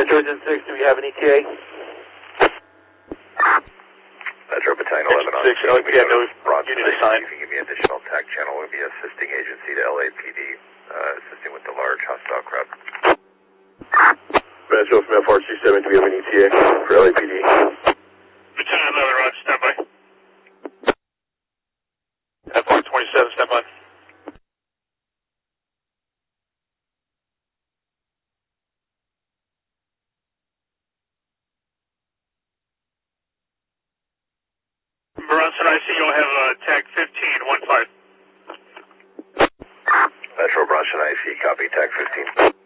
Trojan 6, do we have an ETA? Metro Battalion 11 on 6, yeah, no, you need to sign. If you give me additional TAC channel, we'll be assisting agency to LAPD, assisting with the large hostile crowd. Metro from FR27, do we have an ETA for LAPD? Battalion 11, Roger, stand by. FR27, stand by. Bronson IC, you'll have tag 1515. Metro Bronson IC, copy, tag 15.